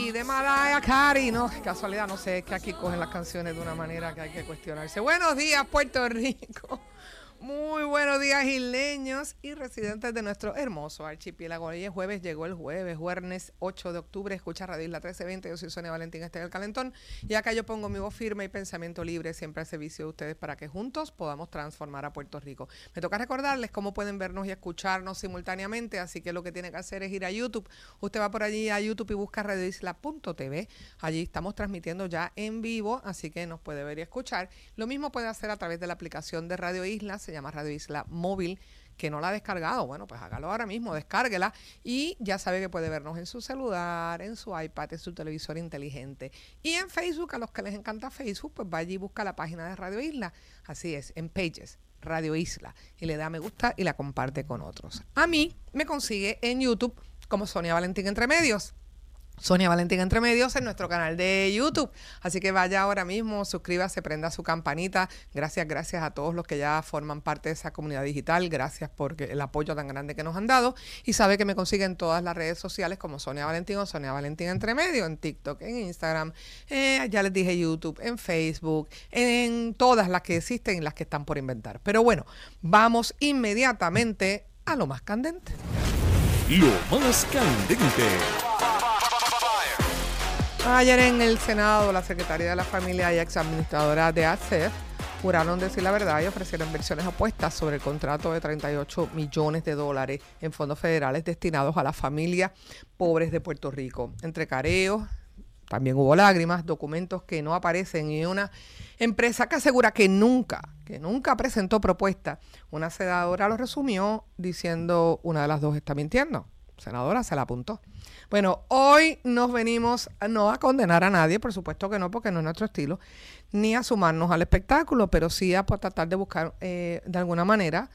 Cari, de Mariah Carey, no, casualidad, no sé, es que aquí cogen las canciones de una manera que hay que cuestionarse. Buenos días, Puerto Rico. Muy buenos días, isleños y residentes de nuestro hermoso archipiélago. Hoy es jueves, llegó el jueves, 8 de octubre, escucha Radio Isla 1320, yo soy Sonia Valentín, este es el Calentón, y acá yo pongo mi voz firme y pensamiento libre siempre al servicio de ustedes para que juntos podamos transformar a Puerto Rico. Me toca recordarles cómo pueden vernos y escucharnos simultáneamente, así que lo que tiene que hacer es ir a YouTube. Usted va por allí a YouTube y busca radioisla.tv, allí estamos transmitiendo ya en vivo, así que nos puede ver y escuchar. Lo mismo puede hacer a través de la aplicación de Radio Isla, se llama Radio Isla Móvil, que no la ha descargado, bueno, pues hágalo ahora mismo, descárguela y ya sabe que puede vernos en su celular, en su iPad, en su televisor inteligente. Y en Facebook, a los que les encanta Facebook, pues va allí y busca la página de Radio Isla, así es, en Pages, Radio Isla, y le da me gusta y la comparte con otros. A mí me consigue en YouTube como Sonia Valentín Entre Medios. Sonia Valentín Entre Medios en nuestro canal de YouTube. Así que vaya ahora mismo, suscríbase, prenda su campanita. Gracias a todos los que ya forman parte de esa comunidad digital. Gracias por el apoyo tan grande que nos han dado. Y sabe que me consiguen en todas las redes sociales como Sonia Valentín o Sonia Valentín Entre Medios, en TikTok, en Instagram, ya les dije YouTube, en Facebook, en todas las que existen y las que están por inventar. Pero bueno, vamos inmediatamente a lo más candente. Lo más candente. Ayer en el Senado, la secretaria de la Familia y ex administradora de ASEF juraron decir la verdad y ofrecieron versiones opuestas sobre el contrato de $38 millones en fondos federales destinados a las familias pobres de Puerto Rico. Entre careos, también hubo lágrimas, documentos que no aparecen y una empresa que asegura que nunca presentó propuesta. Una senadora lo resumió diciendo una de las dos está mintiendo. Senadora se la apuntó. Bueno, hoy nos venimos no a condenar a nadie, por supuesto que no, porque no es nuestro estilo, ni a sumarnos al espectáculo, pero sí a tratar de buscar de alguna manera,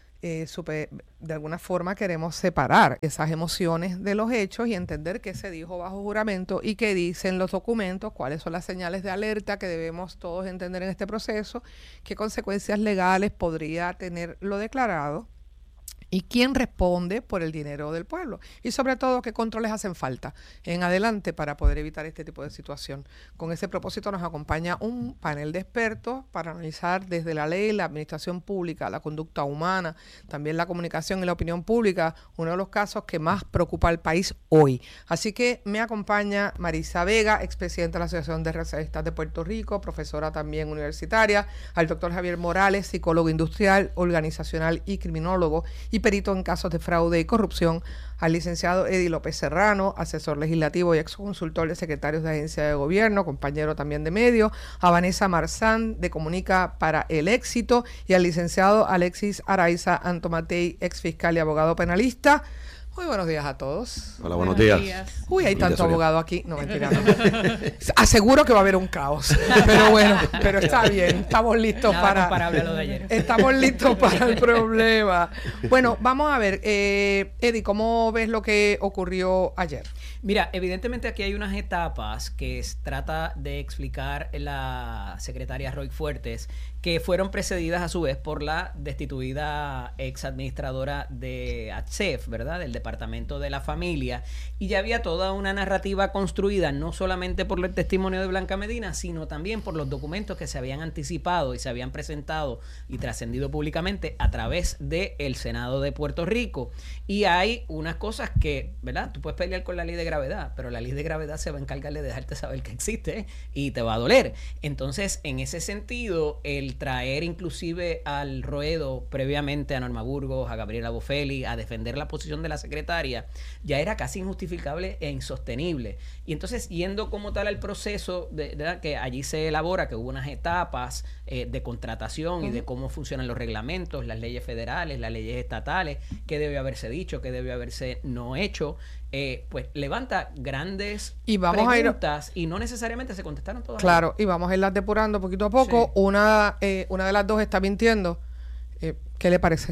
de alguna forma queremos separar esas emociones de los hechos y entender qué se dijo bajo juramento y qué dicen los documentos, cuáles son las señales de alerta que debemos todos entender en este proceso, qué consecuencias legales podría tener lo declarado. ¿Y quién responde por el dinero del pueblo? Y sobre todo, ¿qué controles hacen falta en adelante para poder evitar este tipo de situación? Con ese propósito nos acompaña un panel de expertos para analizar desde la ley, la administración pública, la conducta humana, también la comunicación y la opinión pública, uno de los casos que más preocupa al país hoy. Así que me acompaña Marisa Vega, expresidenta de la Asociación de Reservistas de Puerto Rico, profesora también universitaria, al doctor Javier Morales, psicólogo industrial, organizacional y criminólogo, y perito en casos de fraude y corrupción, al licenciado Eddie López Serrano, asesor legislativo y exconsultor de secretarios de agencia de gobierno, compañero también de medios, a Vanessa Marzán de Comunica para el Éxito y al licenciado Alexis Araiza Antomatei, ex fiscal y abogado penalista. Muy buenos días a todos. Hola, buenos días. Uy, hay tanto abogado aquí. No, mentira. No. Aseguro que va a haber un caos. Pero bueno, pero está bien. Estamos listos comparable a lo de ayer. Estamos listos para el problema. Bueno, vamos a ver. Eddie, ¿cómo ves lo que ocurrió ayer? Mira, evidentemente aquí hay unas etapas que trata de explicar la secretaria Roy Fuertes, que fueron precedidas a su vez por la destituida ex administradora de ATSEF, ¿verdad? Del Departamento de la Familia. Y ya había toda una narrativa construida, no solamente por el testimonio de Blanca Medina, sino también por los documentos que se habían anticipado y se habían presentado y trascendido públicamente a través del Senado de Puerto Rico. Y hay unas cosas que, ¿verdad? Tú puedes pelear con la ley de gravedad, pero la ley de gravedad se va a encargar de dejarte saber que existe y te va a doler. Entonces, en ese sentido, el traer inclusive al ruedo previamente a Norma Burgos, a Gabriela Boffelli, a defender la posición de la secretaria, ya era casi injustificable e insostenible. Y entonces, yendo como tal al proceso de que allí se elabora, que hubo unas etapas de contratación y de cómo funcionan los reglamentos, las leyes federales, las leyes estatales, qué debe haberse dicho, qué debe haberse no hecho, pues levanta grandes preguntas y no necesariamente se contestaron todas. Claro, y vamos a irlas depurando poquito a poco. Sí. Una de las dos está mintiendo. ¿Qué le parece?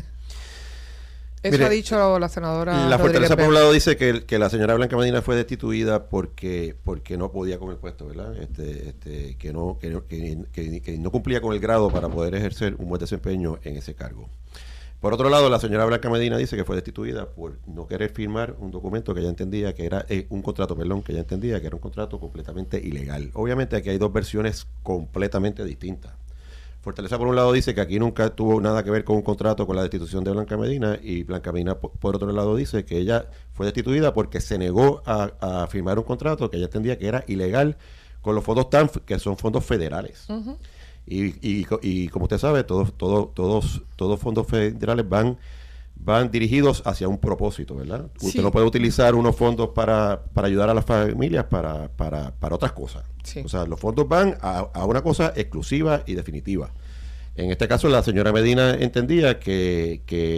Eso Mire, ha dicho la senadora. La Fortaleza Poblado dice que la señora Blanca Medina fue destituida porque no podía con el puesto, ¿verdad? Que no cumplía con el grado para poder ejercer un buen desempeño en ese cargo. Por otro lado, la señora Blanca Medina dice que fue destituida por no querer firmar un documento que ella entendía que era un contrato, que ella entendía que era un contrato completamente ilegal. Obviamente aquí hay dos versiones completamente distintas. Fortaleza por un lado dice que aquí nunca tuvo nada que ver con un contrato con la destitución de Blanca Medina, y Blanca Medina por otro lado dice que ella fue destituida porque se negó a firmar un contrato que ella entendía que era ilegal con los fondos TANF, que son fondos federales. Ujú. Y como usted sabe, todos fondos federales van dirigidos hacia un propósito, ¿verdad? Sí. Usted no puede utilizar unos fondos para ayudar a las familias para otras cosas. Sí. O sea, los fondos van a una cosa exclusiva y definitiva. En este caso, la señora Medina entendía que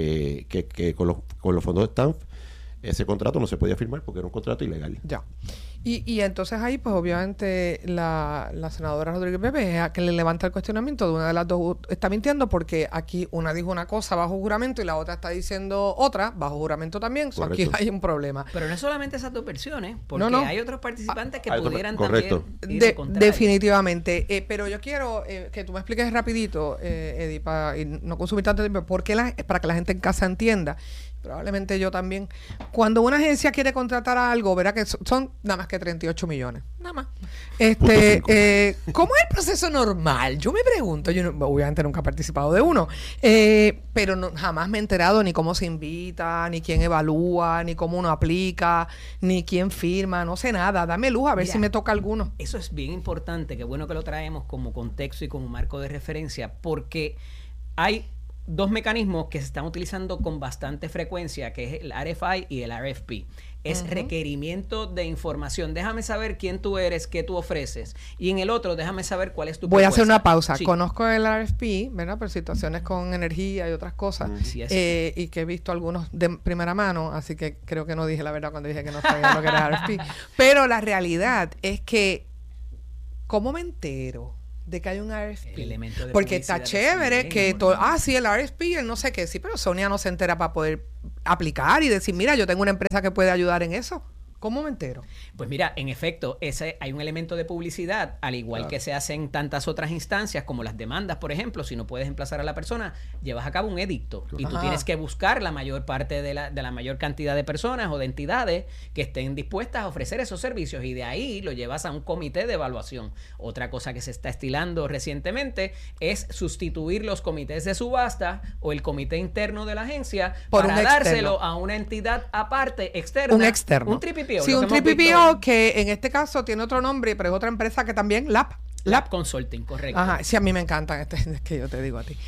con los fondos de STANF ese contrato no se podía firmar porque era un contrato ilegal. Ya. Y entonces ahí, pues obviamente la senadora Rodríguez Bebe es a que le levanta el cuestionamiento de una de las dos. Está mintiendo porque aquí una dijo una cosa bajo juramento y la otra está diciendo otra bajo juramento también. So, aquí hay un problema. Pero no es solamente esas dos versiones, porque No. hay otros participantes que hay otros- pudieran correcto. también irse contra ellos. Definitivamente. Pero yo quiero que tú me expliques rapidito, Eddie, para no consumir tanto tiempo, para que la gente en casa entienda. Probablemente yo también. Cuando una agencia quiere contratar a algo, verá que son nada más que 38 millones. Nada más. ¿Cómo es el proceso normal? Yo me pregunto, yo obviamente nunca he participado de uno, pero jamás me he enterado ni cómo se invita, ni quién evalúa, ni cómo uno aplica, ni quién firma, no sé nada. Dame luz a ver Mira, si me toca alguno. Eso es bien importante, qué bueno que lo traemos como contexto y como marco de referencia, porque hay dos mecanismos que se están utilizando con bastante frecuencia, que es el RFI y el RFP. Es requerimiento de información. Déjame saber quién tú eres, qué tú ofreces. Y en el otro, déjame saber cuál es tu Voy a propuesta. hacer una pausa. Sí. Conozco el RFP, ¿verdad? Por situaciones con energía y otras cosas. Así es. Y que he visto algunos de primera mano, así que creo que no dije la verdad cuando dije que no sabía lo que era RFP. Pero la realidad es que, ¿cómo me entero de que hay un RFP? El elemento de Porque está publicidad es chévere bien que importante. sí, el RFP, el no sé qué, sí, pero Sonia no se entera para poder aplicar y decir, mira, yo tengo una empresa que puede ayudar en eso. ¿Cómo me entero? Pues mira, en efecto, hay un elemento de publicidad, al igual que se hace en tantas otras instancias, como las demandas, por ejemplo. Si no puedes emplazar a la persona, llevas a cabo un edicto. Y tú Ajá. tienes que buscar la mayor parte de la mayor cantidad de personas o de entidades que estén dispuestas a ofrecer esos servicios. Y de ahí lo llevas a un comité de evaluación. Otra cosa que se está estilando recientemente es sustituir los comités de subasta o el comité interno de la agencia Por para un externo. dárselo a una entidad aparte, externa. Un externo. Un TPPO. Sí, lo un que hemos visto TPPO que en este caso tiene otro nombre, pero es otra empresa que también, Lab Consulting, correcto. Ajá, sí, a mí me encantan, es que yo te digo a ti.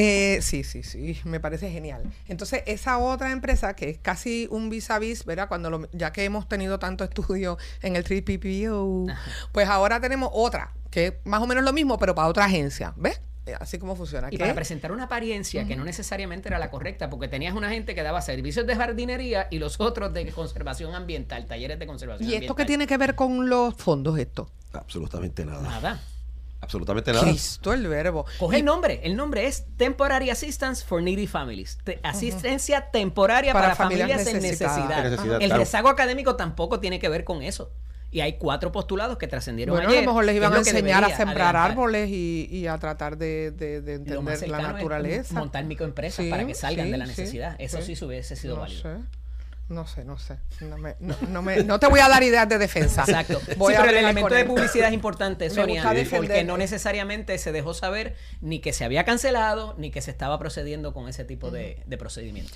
Sí, me parece genial. Entonces, esa otra empresa que es casi un vis a vis, ¿verdad? Ya que hemos tenido tanto estudio en el 3PPO, pues ahora tenemos otra, que es más o menos lo mismo, pero para otra agencia, ¿ves? Así como funciona. Y ¿Qué? para presentar una apariencia que no necesariamente era la correcta, porque tenías una gente que daba servicios de jardinería y los otros de conservación ambiental, talleres de conservación ¿Y ambiental. esto qué tiene que ver con los fondos esto? Absolutamente nada. Nada. Absolutamente nada. Cristo, el verbo. Coge el nombre es Temporary Assistance for Needy Families. Asistencia temporaria Para para familias en necesitadas. necesidad. En necesidad, El claro. rezago académico tampoco tiene que ver con eso. Y hay 4 postulados que trascendieron Bueno, ayer. a lo mejor les que iban es a lo que enseñar a debería sembrar adelantar. árboles y a tratar de Lo más entender la cercano es naturaleza. montar microempresas para que salgan de la necesidad. Eso sí hubiese sido válido. No sé. No te voy a dar ideas de defensa. Exacto. Voy Sí, a pero el hablar elemento con de él. publicidad es importante, Me Sonia, gusta defender. porque no necesariamente se dejó saber ni que se había cancelado ni que se estaba procediendo con ese tipo de procedimiento.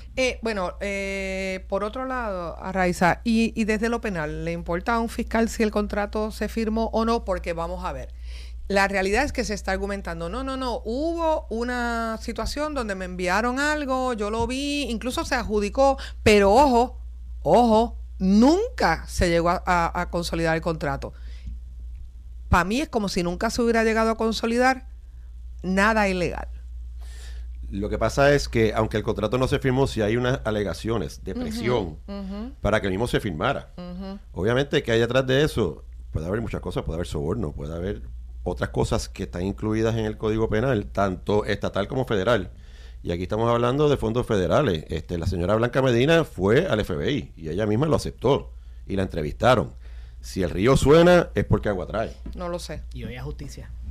Por otro lado, Arraiza, y desde lo penal, ¿le importa a un fiscal si el contrato se firmó o no? Porque vamos a ver. La realidad es que se está argumentando, no, hubo una situación donde me enviaron algo, yo lo vi, incluso se adjudicó, pero ojo, nunca se llegó a consolidar el contrato. Para mí es como si nunca se hubiera llegado a consolidar nada ilegal. Lo que pasa es que, aunque el contrato no se firmó, sí hay unas alegaciones de presión para que el mismo se firmara. Obviamente que hay detrás de eso, puede haber muchas cosas, puede haber soborno, puede haber otras cosas que están incluidas en el Código Penal, tanto estatal como federal. Y aquí estamos hablando de fondos federales. La señora Blanca Medina fue al FBI y ella misma lo aceptó y la entrevistaron. Si el río suena es porque agua trae. No lo sé. Y hoy a justicia.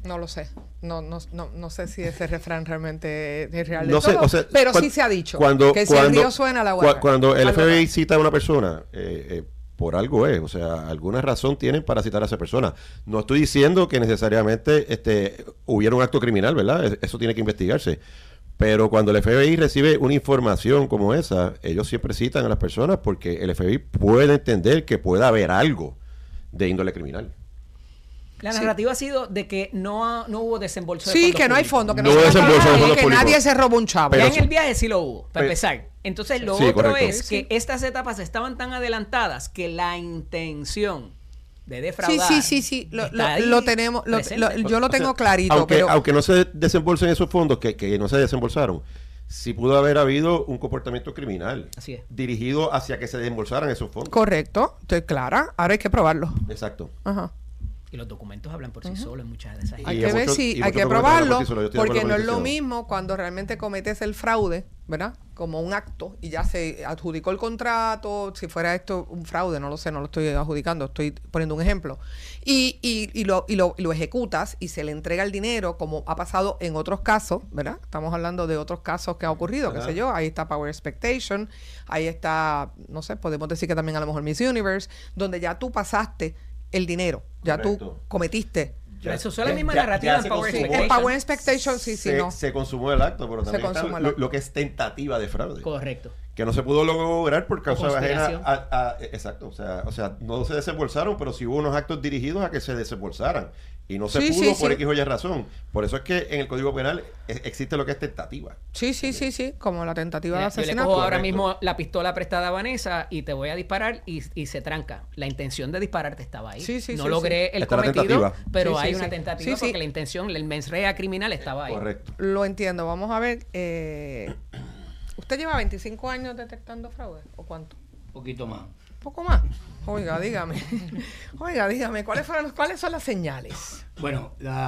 No lo sé. No sé si ese refrán realmente es real. No sé, todo, o sea, pero sí se ha dicho que si el río suena, la agua. Cuando el FBI cita a una persona, por algo es, o sea, alguna razón tienen para citar a esa persona. No estoy diciendo que necesariamente hubiera un acto criminal, ¿verdad? Eso tiene que investigarse. Pero cuando el FBI recibe una información como esa, ellos siempre citan a las personas porque el FBI puede entender que pueda haber algo de índole criminal. La narrativa ha sido de que no hubo desembolso de fondos. Sí, que no hay fondos, que no hay desembolso de fondos que públicos. nadie se robó un chavo. Ya en el viaje sí lo hubo, para empezar. Entonces, lo otro correcto. es que estas etapas estaban tan adelantadas que la intención de defraudar. Sí. Lo tenemos. Yo lo tengo clarito. Aunque no se desembolsen esos fondos, que no se desembolsaron, sí pudo haber habido un comportamiento criminal. Así es. Dirigido hacia que se desembolsaran esos fondos. Correcto, estoy clara. Ahora hay que probarlo. Exacto. Ajá. Y los documentos hablan por sí solos en muchas de esas Hay que ver si hay que probarlo, porque no es lo mismo cuando realmente cometes el fraude, ¿verdad? Como un acto y ya se adjudicó el contrato, si fuera esto un fraude, no lo sé, no lo estoy adjudicando, estoy poniendo un ejemplo. Y lo ejecutas y se le entrega el dinero, como ha pasado en otros casos, ¿verdad? Estamos hablando de otros casos que ha ocurrido, qué sé yo, ahí está Power Expectation, ahí está, no sé, podemos decir que también a lo mejor Miss Universe, donde ya tú pasaste el dinero, ya tú cometiste. Eso es la misma narrativa en Power Expectation. En Power Expectation, no. Se consumó el acto, pero también está lo que es tentativa de fraude. Correcto. Que no se pudo lograr por causa ajena exacto, o sea, no se desembolsaron, pero sí hubo unos actos dirigidos a que se desembolsaran. Y no se pudo por X o Y razón. Por eso es que en el Código Penal existe lo que es tentativa. Sí, como la tentativa de asesinato. Yo le cojo ahora mismo la pistola prestada a Vanessa y te voy a disparar y se tranca. La intención de dispararte estaba ahí. No logré el cometido, pero hay una tentativa porque la intención, el mens rea criminal estaba ahí. Correcto. Lo entiendo. Vamos a ver. ¿Usted lleva 25 años detectando fraude? ¿O cuánto? Un poquito más. ¿Poco más? Oiga, dígame, ¿cuáles son las señales? Bueno,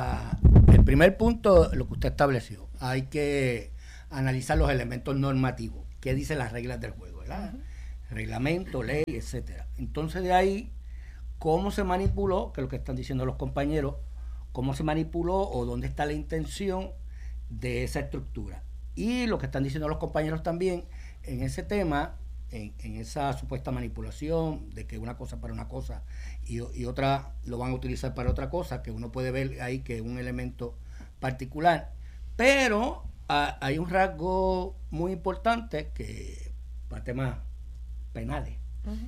el primer punto, lo que usted estableció, hay que analizar los elementos normativos, qué dicen las reglas del juego, ¿verdad? Reglamento, ley, etcétera. Entonces de ahí, cómo se manipuló, que es lo que están diciendo los compañeros, cómo se manipuló o dónde está la intención de esa estructura. Y lo que están diciendo los compañeros también, en ese tema, en esa supuesta manipulación de que una cosa para una cosa y otra lo van a utilizar para otra cosa, que uno puede ver ahí que es un elemento particular, pero hay un rasgo muy importante que para temas penales,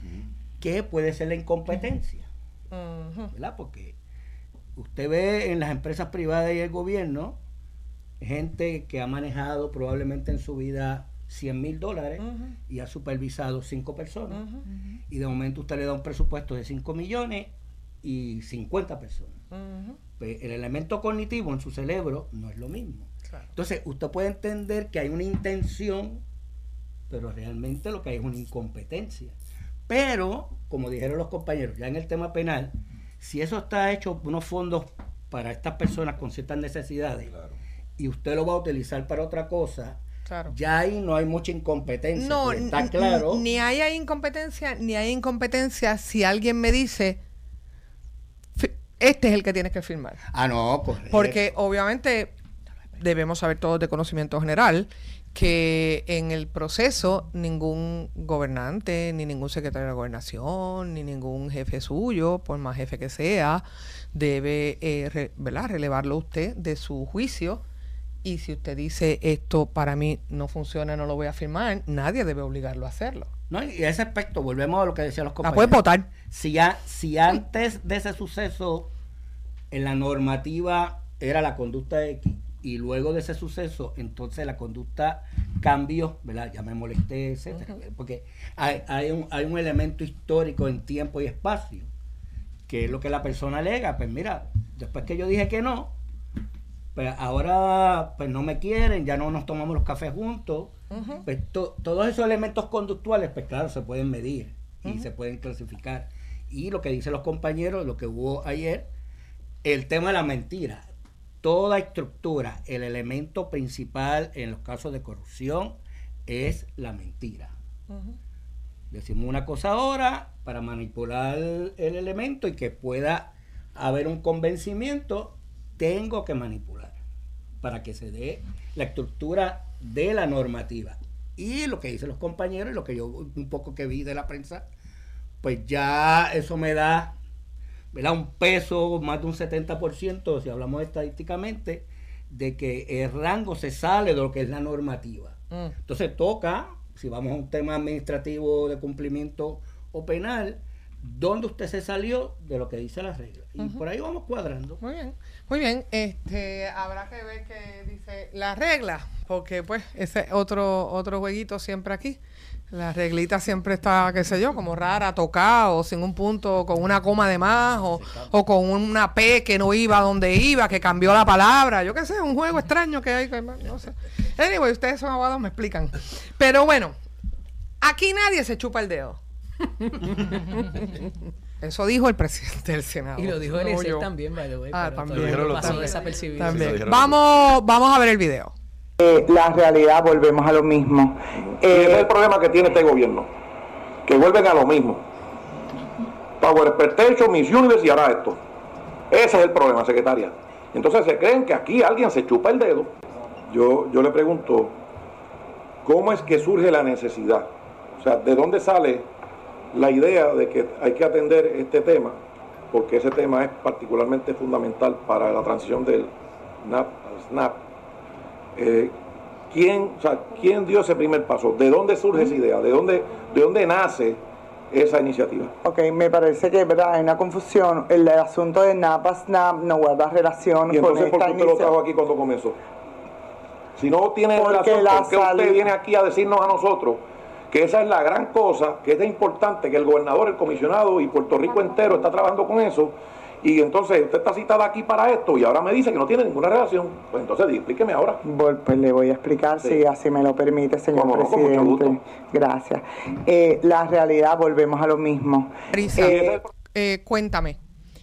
que puede ser la incompetencia, ¿verdad? Porque usted ve en las empresas privadas y el gobierno gente que ha manejado probablemente en su vida $100,000 y ha supervisado 5 personas y de momento usted le da un presupuesto de 5 millones y 50 personas. Pues el elemento cognitivo en su cerebro no es lo mismo. Entonces usted puede entender que hay una intención, pero realmente lo que hay es una incompetencia. Pero, como dijeron los compañeros, ya en el tema penal, si eso está hecho unos fondos para estas personas con ciertas necesidades y usted lo va a utilizar para otra cosa, ya ahí no hay mucha incompetencia. No, está claro. Ni hay incompetencia si alguien me dice, este es el que tienes que firmar. No, correcto. Porque obviamente debemos saber todos de conocimiento general que en el proceso ningún gobernante, ni ningún secretario de gobernación, ni ningún jefe suyo, por más jefe que sea, debe relevarlo usted de su juicio. Y si usted dice esto para mí no funciona, no lo voy a firmar, nadie debe obligarlo a hacerlo. No, y a ese aspecto, volvemos a lo que decían los compañeros. La puede votar. Si antes de ese suceso en la normativa era la conducta X y luego de ese suceso entonces la conducta cambió, ¿verdad? Ya me molesté, etcétera. Porque hay un elemento histórico en tiempo y espacio, que es lo que la persona alega. Pues mira, después que yo dije que no, pues ahora pues no me quieren, ya no nos tomamos los cafés juntos. Pues todos esos elementos conductuales, pues claro, se pueden medir y se pueden clasificar. Y lo que dicen los compañeros, lo que hubo ayer, el tema de la mentira. Toda estructura, el elemento principal en los casos de corrupción es la mentira. Decimos una cosa ahora para manipular el elemento y que pueda haber un convencimiento tengo que manipular para que se dé la estructura de la normativa. Y lo que dicen los compañeros y lo que yo un poco que vi de la prensa, pues ya eso me da, ¿verdad?, un peso más de un 70%, si hablamos estadísticamente, de que el rango se sale de lo que es la normativa. Entonces toca, si vamos a un tema administrativo de cumplimiento o penal, ¿dónde usted se salió de lo que dice la regla? Y por ahí vamos cuadrando. Muy bien, muy bien. Habrá que ver qué dice la regla, porque pues ese otro jueguito siempre aquí. La reglita siempre está, qué sé yo, como rara, tocada, o sin un punto, con una coma de más, o con una P que no iba donde iba, que cambió la palabra. Yo qué sé, un juego extraño que hay, no sé. Anyway, ustedes son abogados, me explican. Pero bueno, aquí nadie se chupa el dedo. Eso dijo el presidente del Senado. Y lo dijo el ESER también, by the way. También. Lo pasó desapercibido. También. Vamos a ver el video. La realidad, volvemos a lo mismo. Ese es el problema que tiene este gobierno, que vuelven a lo mismo. Power Expectation, Miss Universe y ahora esto. Ese es el problema, secretaria. Entonces se creen que aquí alguien se chupa el dedo. Yo le pregunto, ¿cómo es que surge la necesidad? O sea, ¿de dónde sale la idea de que hay que atender este tema? Porque ese tema es particularmente fundamental para la transición del NAP al SNAP. ¿Quién dio ese primer paso? ¿De dónde surge esa idea? ¿De dónde nace esa iniciativa? Ok, me parece que, ¿verdad?, hay una confusión. El asunto de NAP a SNAP no guarda relación ¿Y entonces con por esta qué usted lo iniciativa? trajo aquí cuando comenzó? Si no tiene Porque relación, ¿por qué usted viene aquí a decirnos a nosotros que esa es la gran cosa, que es importante, que el gobernador, el comisionado y Puerto Rico entero está trabajando con eso? Y entonces usted está citada aquí para esto y ahora me dice que no tiene ninguna relación. Pues entonces explíqueme ahora. Pues le voy a explicar, Sí. si así me lo permite, señor Cómo no, con mucho presidente. gusto. Gracias. La realidad, volvemos a lo mismo. Risa, cuéntame.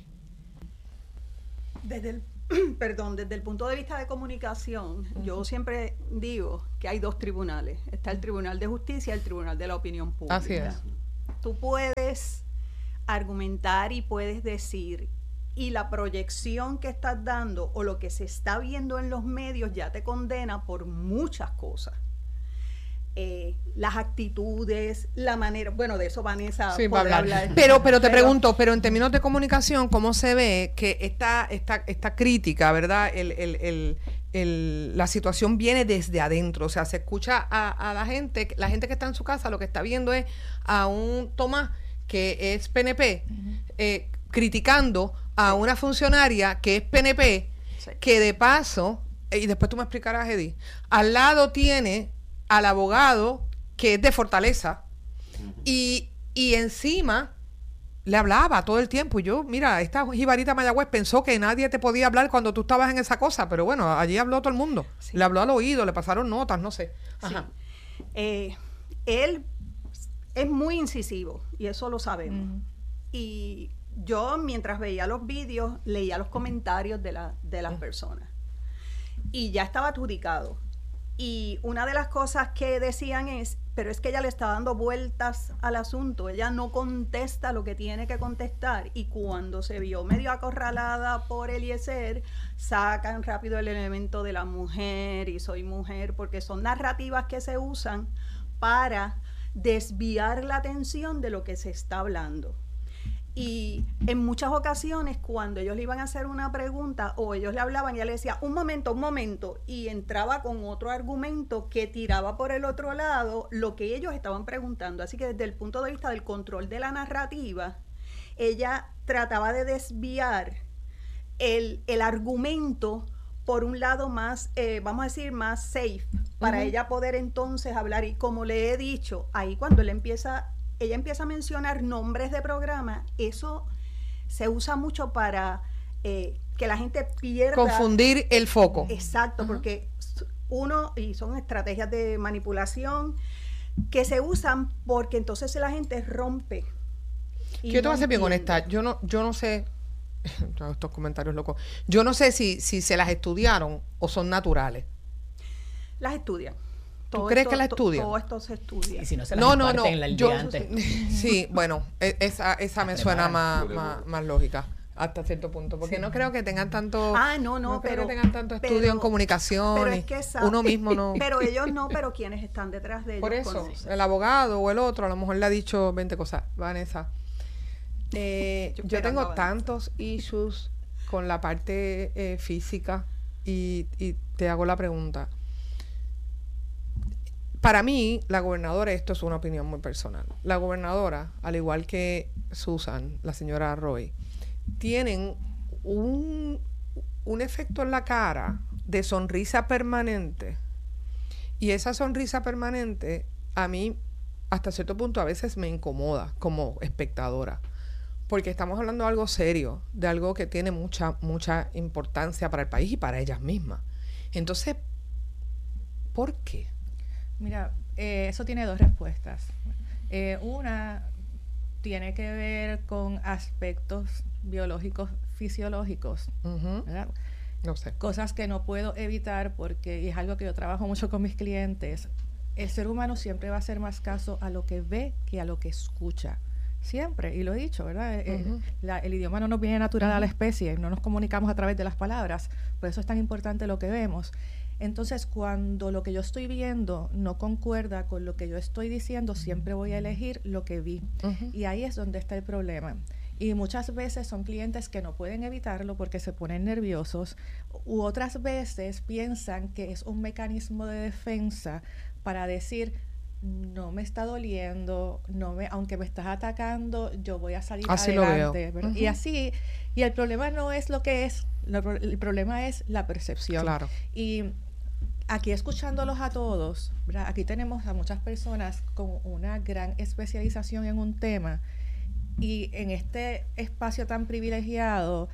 Desde el punto de vista de comunicación, yo siempre digo que hay dos tribunales. Está el Tribunal de Justicia y el Tribunal de la Opinión Pública. Así es. Tú puedes argumentar y puedes decir, y la proyección que estás dando o lo que se está viendo en los medios ya te condena por muchas cosas. Las actitudes, la manera, bueno, de eso Vanessa Sí, va a podrá hablar. hablar. Pero te pregunto, pero en términos de comunicación, ¿cómo se ve que esta crítica, verdad? La situación viene desde adentro, o sea, se escucha a la gente que está en su casa, lo que está viendo es a un Tomás que es PNP, criticando a una funcionaria que es PNP, Sí. que de paso, y después tú me explicarás, Edith, al lado tiene al abogado que es de Fortaleza y encima le hablaba todo el tiempo. Y yo, mira, esta jibarita Mayagüez pensó que nadie te podía hablar cuando tú estabas en esa cosa, pero bueno, allí habló todo el mundo. Sí. Le habló al oído, le pasaron notas, no sé. Ajá. Sí. Él es muy incisivo y eso lo sabemos. Y yo, mientras veía los vídeos, leía los comentarios de las personas y ya estaba adjudicado. Y una de las cosas que decían es, pero es que ella le está dando vueltas al asunto, ella no contesta lo que tiene que contestar, y cuando se vio medio acorralada por Eliezer, sacan rápido el elemento de la mujer y soy mujer, porque son narrativas que se usan para desviar la atención de lo que se está hablando. Y en muchas ocasiones, cuando ellos le iban a hacer una pregunta o ellos le hablaban, ella le decía, un momento, y entraba con otro argumento que tiraba por el otro lado lo que ellos estaban preguntando. Así que desde el punto de vista del control de la narrativa, ella trataba de desviar el argumento por un lado más, vamos a decir, más safe, para ella poder entonces hablar. Y como le he dicho, ahí cuando ella empieza a mencionar nombres de programa, eso se usa mucho para que la gente pierda... Confundir el foco. Exacto, porque y son estrategias de manipulación que se usan porque entonces la gente rompe. Yo te voy a ser bien honesta, yo no sé, estos comentarios locos, yo no sé si se las estudiaron o son naturales. Las estudian. ¿Tú crees que la estudian? Todo esto se estudia. Y si no se las imparten el día antes. Sí, bueno, esa me suena más lógica. hasta cierto punto, porque no creo que tengan tanto creo que tengan tanto estudio en comunicación, pero es que uno mismo no. Pero ellos no, pero quienes están detrás de ellos. Por eso, el abogado o el otro a lo mejor le ha dicho 20 cosas. Vanessa, yo tengo tantos issues con la parte física y te hago la pregunta. Para mí, la gobernadora, esto es una opinión muy personal, la gobernadora, al igual que Susan, la señora Roy, tienen un efecto en la cara de sonrisa permanente, y esa sonrisa permanente a mí hasta cierto punto a veces me incomoda como espectadora, porque estamos hablando de algo serio, de algo que tiene mucha importancia para el país y para ellas mismas. Entonces, ¿por qué? Mira, eso tiene dos respuestas. Una tiene que ver con aspectos biológicos, fisiológicos, ¿verdad? No sé. Cosas que no puedo evitar porque, y es algo que yo trabajo mucho con mis clientes, el ser humano siempre va a hacer más caso a lo que ve que a lo que escucha. Siempre, y lo he dicho, ¿verdad? El idioma no nos viene natural a la especie, no nos comunicamos a través de las palabras, por eso es tan importante lo que vemos. Entonces, cuando lo que yo estoy viendo no concuerda con lo que yo estoy diciendo, siempre voy a elegir lo que vi. Y ahí es donde está el problema. Y muchas veces son clientes que no pueden evitarlo porque se ponen nerviosos, u otras veces piensan que es un mecanismo de defensa para decir, no me está doliendo, aunque me estás atacando, yo voy a salir así adelante. Lo veo. Y así, y el problema no es lo que es, el problema es la percepción. Claro. Y aquí escuchándolos a todos, ¿verdad? Aquí tenemos a muchas personas con una gran especialización en un tema, y en este espacio tan privilegiado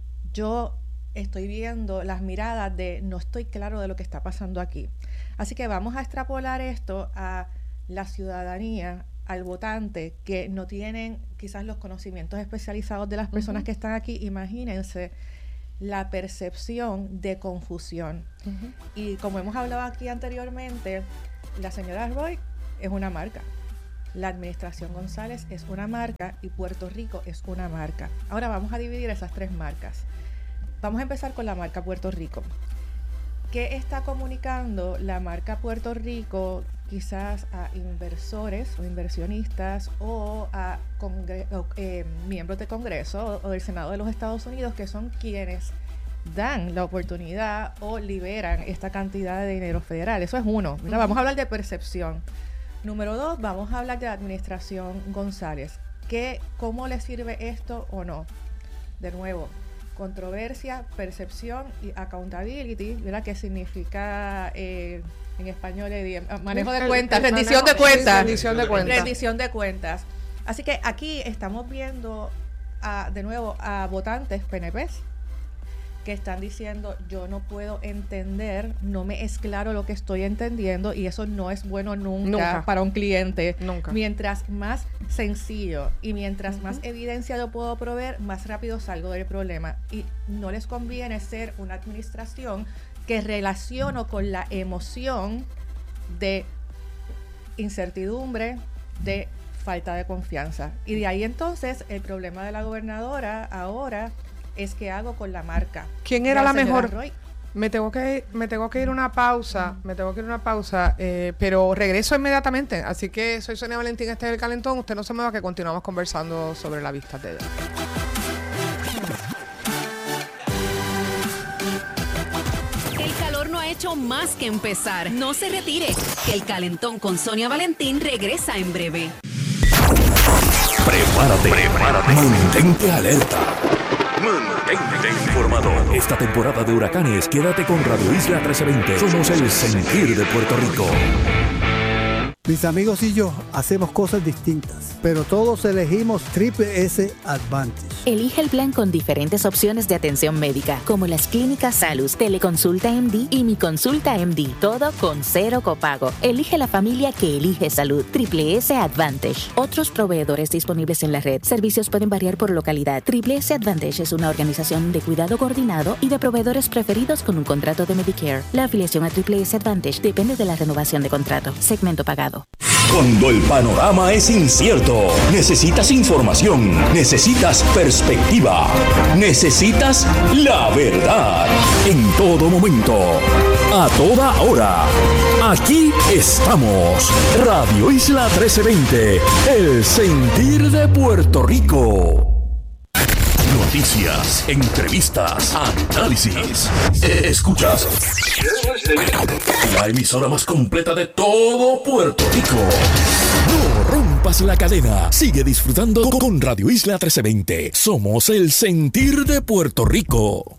yo estoy viendo las miradas de no estoy claro de lo que está pasando aquí. Así que vamos a extrapolar esto a la ciudadanía, al votante, que no tienen quizás los conocimientos especializados de las personas que están aquí. Imagínense la percepción de confusión. Y como hemos hablado aquí anteriormente, la señora Roy es una marca, la administración González es una marca y Puerto Rico es una marca. Ahora vamos a dividir esas tres marcas. Vamos a empezar con la marca Puerto Rico. ¿Qué está comunicando la marca Puerto Rico quizás a inversores o inversionistas o a miembros de Congreso o del Senado de los Estados Unidos, que son quienes dan la oportunidad o liberan esta cantidad de dinero federal? Eso es uno, ¿verdad? Vamos a hablar de percepción. Número 2, vamos a hablar de la administración González. ¿Cómo le sirve esto o no? De nuevo, controversia, percepción y accountability, ¿verdad? Que significa en español manejo de cuentas, rendición de cuentas. Rendición de cuentas. Así que aquí estamos viendo de nuevo a votantes PNPs que están diciendo, yo no puedo entender, no me es claro lo que estoy entendiendo, y eso no es bueno nunca para un cliente. Nunca. Mientras más sencillo y mientras más evidencia yo puedo proveer, más rápido salgo del problema. Y no les conviene ser una administración que relaciono con la emoción de incertidumbre, de falta de confianza. Y de ahí entonces el problema de la gobernadora ahora es que hago con la marca. ¿Quién era la mejor? Roy. Me tengo que ir una pausa, pero regreso inmediatamente. Así que soy Sonia Valentín, este es El Calentón. Usted no se mueva, que continuamos conversando sobre la vista de ella. El calor no ha hecho más que empezar. No se retire, que El Calentón con Sonia Valentín regresa en breve. Prepárate. Mantente alerta. Mantente informado. Esta temporada de huracanes, quédate con Radio Isla 1320. Somos el sentir de Puerto Rico. Mis amigos y yo hacemos cosas distintas, pero todos elegimos Triple S Advantage. Elige el plan con diferentes opciones de atención médica, como las clínicas Salus, Teleconsulta MD y Mi Consulta MD, todo con 0 copago. Elige la familia que elige salud. Triple S Advantage. Otros proveedores disponibles en la red. Servicios pueden variar por localidad. Triple S Advantage es una organización de cuidado coordinado y de proveedores preferidos con un contrato de Medicare. La afiliación a Triple S Advantage depende de la renovación de contrato. Segmento pagado. Cuando el panorama es incierto, necesitas información, necesitas perspectiva, necesitas la verdad. En todo momento, a toda hora. Aquí estamos. Radio Isla 1320, el sentir de Puerto Rico. Noticias, entrevistas, análisis. Escuchas la emisora más completa de todo Puerto Rico. No rompas la cadena. Sigue disfrutando con Radio Isla 1320. Somos el sentir de Puerto Rico.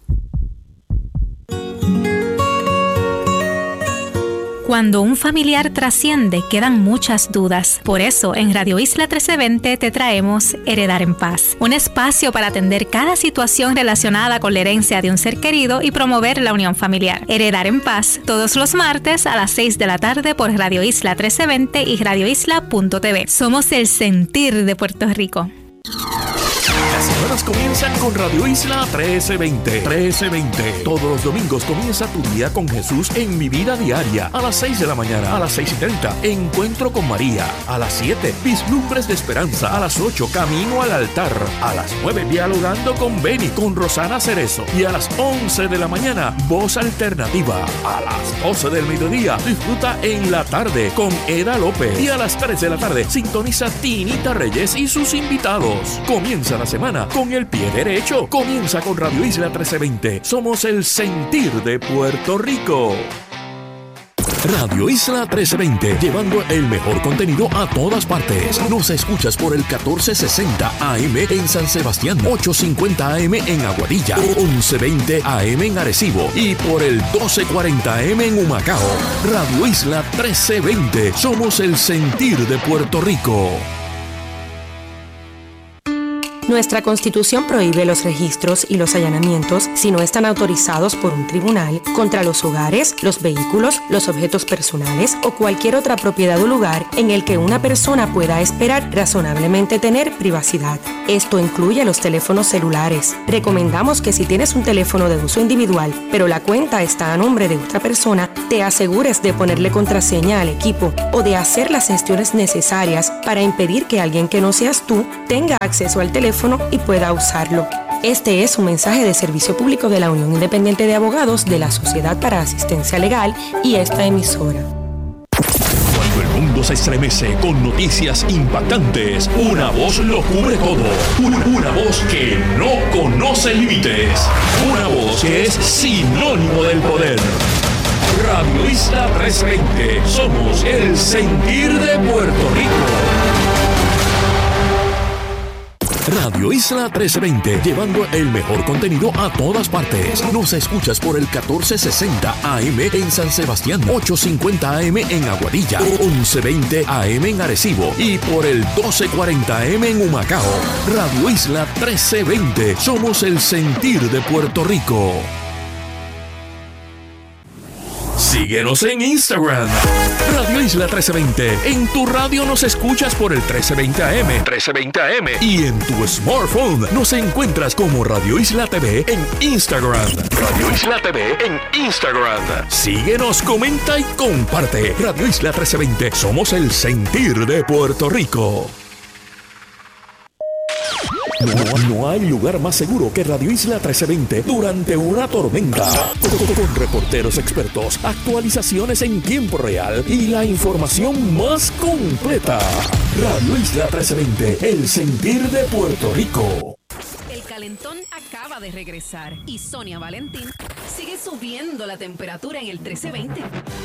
Cuando un familiar trasciende, quedan muchas dudas. Por eso, en Radio Isla 1320 te traemos Heredar en Paz, un espacio para atender cada situación relacionada con la herencia de un ser querido y promover la unión familiar. Heredar en Paz, todos los martes a las 6 de la tarde por Radio Isla 1320 y radioisla.tv. Somos el sentir de Puerto Rico. Las semanas comienzan con Radio Isla 1320. 1320. Todos los domingos comienza tu día con Jesús en Mi Vida Diaria. A las 6 de la mañana. A las 6:30. Encuentro con María. A las 7. Vislumbres de Esperanza. A las 8. Camino al altar. A las 9. Dialogando con Beni. Con Rosana Cerezo. Y a las 11 de la mañana. Voz Alternativa. A las 12 del mediodía. Disfruta en la tarde con Eda López. Y a las 3 de la tarde. Sintoniza Tinita Reyes y sus invitados. Comienza la semana con el pie derecho. Comienza con Radio Isla 1320. Somos el sentir de Puerto Rico. Radio Isla 1320, llevando el mejor contenido a todas partes. Nos escuchas por el 1460 AM en San Sebastián, 850 AM en Aguadilla, 1120 AM en Arecibo y por el 1240 AM en Humacao. Radio Isla 1320, somos el sentir de Puerto Rico. Nuestra Constitución prohíbe los registros y los allanamientos si no están autorizados por un tribunal contra los hogares, los vehículos, los objetos personales o cualquier otra propiedad o lugar en el que una persona pueda esperar razonablemente tener privacidad. Esto incluye los teléfonos celulares. Recomendamos que si tienes un teléfono de uso individual, pero la cuenta está a nombre de otra persona, te asegures de ponerle contraseña al equipo o de hacer las gestiones necesarias para impedir que alguien que no seas tú tenga acceso al teléfono y pueda usarlo. Este es un mensaje de servicio público de la Unión Independiente de Abogados de la Sociedad para Asistencia Legal y esta emisora. Cuando el mundo se estremece con noticias impactantes, una voz lo cubre todo. Una voz que no conoce límites. Una voz que es sinónimo del poder. Radio Isla 1320. Somos el sentir de Puerto Rico. Radio Isla 1320, llevando el mejor contenido a todas partes. Nos escuchas por el 1460 AM en San Sebastián, 850 AM en Aguadilla, 1120 AM en Arecibo y por el 1240 AM en Humacao. Radio Isla 1320, somos el sentir de Puerto Rico. Síguenos en Instagram, Radio Isla 1320. En tu radio nos escuchas por el 1320 AM, 1320 AM. Y en tu smartphone nos encuentras como Radio Isla TV en Instagram. Radio Isla TV en Instagram. Síguenos, comenta y comparte. Radio Isla 1320. Somos el sentir de Puerto Rico. No hay lugar más seguro que Radio Isla 1320 durante una tormenta. Con reporteros expertos, actualizaciones en tiempo real y la información más completa. Radio Isla 1320, el sentir de Puerto Rico. El calentón acaba de regresar y Sonia Valentín sigue subiendo la temperatura en el 1320.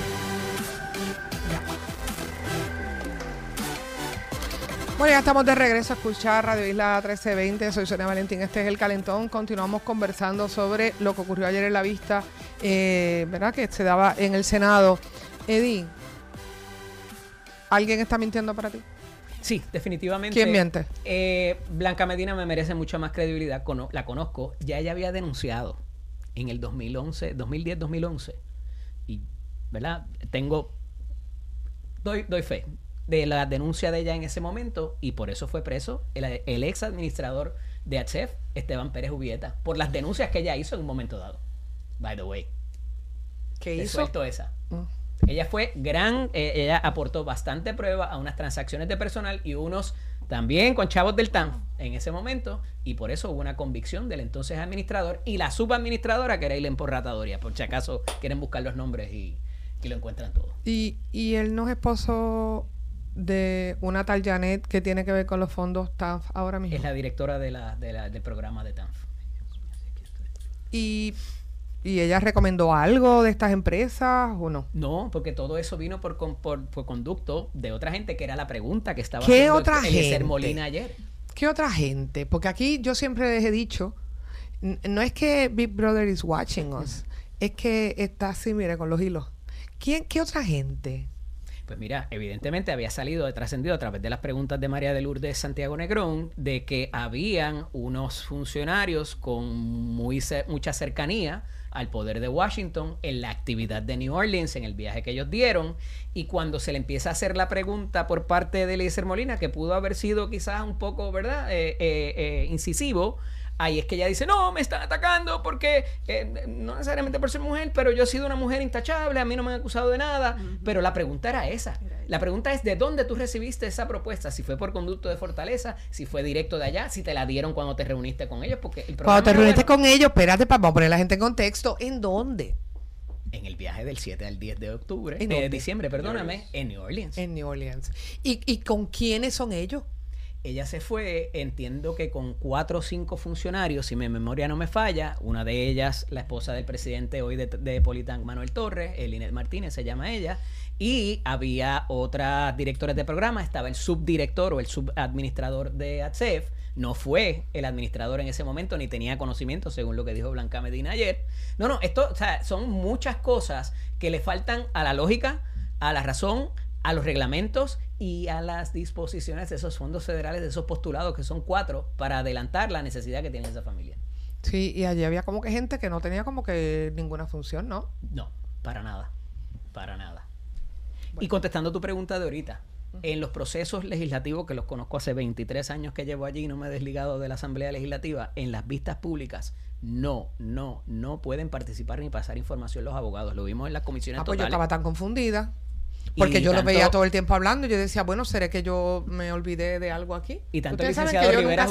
Bueno, ya estamos de regreso a escuchar Radio Isla 1320. Soy Sonia Valentín, este es El Calentón. Continuamos conversando sobre lo que ocurrió ayer en la vista, ¿verdad? Que se daba en el Senado. Eddie, ¿alguien está mintiendo para ti? Sí, definitivamente. ¿Quién miente? Blanca Medina me merece mucha más credibilidad. La conozco. Ya ella había denunciado en el 2010-2011. Y, ¿verdad? Doy fe de la denuncia de ella en ese momento y por eso fue preso el ex administrador de ACEF, Esteban Pérez Ubieta, por las denuncias que ella hizo en un momento dado. By the way. ¿Qué hizo? Suelto esa. Ella fue ella aportó bastante prueba a unas transacciones de personal y unos también con chavos del TANF en ese momento, y por eso hubo una convicción del entonces administrador y la subadministradora, que era Eileen Porratadoria, por si acaso quieren buscar los nombres y lo encuentran todo. Y él no es esposo de una tal Janet que tiene que ver con los fondos TANF ahora mismo. Es la directora del programa de TANF. ¿Y ella recomendó algo de estas empresas o no? No, porque todo eso vino por conducto de otra gente, que era la pregunta que estaba ¿Qué haciendo otra Eliezer gente? Molina ayer. ¿Qué otra gente? Porque aquí yo siempre les he dicho, no es que Big Brother is watching us, es que está así, mire, con los hilos. ¿Qué otra gente? Pues mira, evidentemente había trascendido a través de las preguntas de María de Lourdes Santiago Negrón, de que habían unos funcionarios con mucha cercanía al poder de Washington en la actividad de New Orleans, en el viaje que ellos dieron, y cuando se le empieza a hacer la pregunta por parte de Eliezer Molina, que pudo haber sido quizás un poco, ¿verdad?, incisivo, ahí es que ella dice, no, me están atacando porque, no necesariamente por ser mujer, pero yo he sido una mujer intachable, a mí no me han acusado de nada. Pero la pregunta era esa. La pregunta es, ¿de dónde tú recibiste esa propuesta? Si fue por conducto de Fortaleza, si fue directo de allá, si te la dieron cuando te reuniste con ellos. Porque el cuando te reuniste con ellos, espérate, vamos a poner a la gente en contexto. ¿En dónde? En el viaje del 7 al 10 de octubre, de diciembre, perdóname, en New Orleans. En New Orleans. ¿Y con quiénes son ellos? Ella se fue, entiendo que con 4 o 5 funcionarios, si mi memoria no me falla, una de ellas, la esposa del presidente hoy de Politank, Manuel Torres, Linet Martínez se llama ella, y había otras directoras de programa, estaba el subdirector o el subadministrador de ATSEF, no fue el administrador en ese momento, ni tenía conocimiento, según lo que dijo Blanca Medina ayer. No, esto, o sea, son muchas cosas que le faltan a la lógica, a la razón, a los reglamentos y a las disposiciones de esos fondos federales, de esos postulados, que son 4, para adelantar la necesidad que tiene esa familia. Sí, y allí había como que gente que no tenía como que ninguna función, ¿no? No, para nada. Bueno. Y contestando tu pregunta de ahorita, en los procesos legislativos, que los conozco hace 23 años que llevo allí y no me he desligado de la Asamblea Legislativa, en las vistas públicas, no pueden participar ni pasar información los abogados. Lo vimos en las comisiones pues totales. Yo estaba tan confundida. Porque yo lo veía todo el tiempo hablando y yo decía, bueno, ¿será que yo me olvidé de algo aquí? Y tanto Ustedes el saben que licenciado yo Rivera nunca